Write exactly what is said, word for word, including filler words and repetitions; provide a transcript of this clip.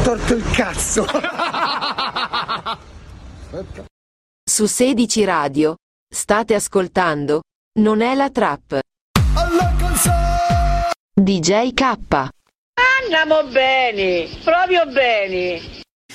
torto il cazzo. Su sedici Radio state ascoltando Non è la trap. D J K. Andiamo bene, proprio bene.